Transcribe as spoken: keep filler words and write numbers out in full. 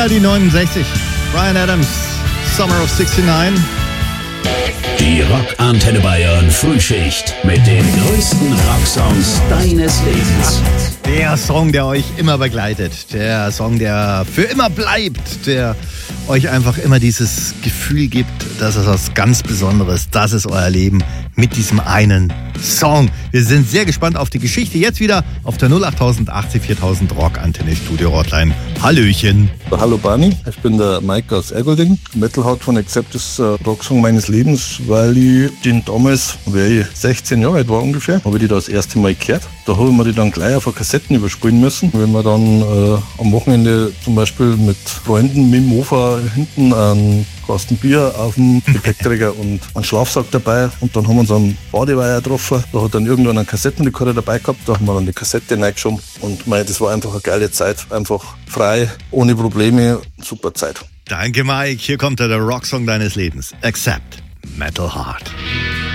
Aldi neunundsechzig. Bryan Adams, Summer of sixty-nine. Die Rock-Antenne Bayern Frühschicht mit den größten Rocksongs deines Lebens. Der Song, der euch immer begleitet. Der Song, der für immer bleibt. Der euch einfach immer dieses Gefühl gibt, das ist was ganz Besonderes. Das ist euer Leben mit diesem einen Song. Wir sind sehr gespannt auf die Geschichte. Jetzt wieder auf der null acht null acht achtzig viertausend Rock-Antenne Studio Hotline. Hallöchen. Hallo Barney, ich bin der Mike aus Ergolding. Metalheart von Accept ist der Rocksong meines Lebens, weil ich den damals, wie ich sechzehn Jahre alt war ungefähr, habe ich die das erste Mal gehört. Da habe ich mir die dann gleich auf Kassetten überspielen müssen. Wenn man dann äh, am Wochenende zum Beispiel mit Freunden mit dem Mofa hinten einen Kasten Bier auf dem Gepäckträger und einen Schlafsack dabei und dann haben wir uns am Badeweiher getroffen. Da hat dann irgendwann einen Kassettenrekorder dabei gehabt, da haben wir dann die Kassette reingeschoben und mei, das war einfach eine geile Zeit, einfach frei, ohne Probleme, super Zeit. Danke Mike, hier kommt der Rocksong deines Lebens. Accept, Metalheart.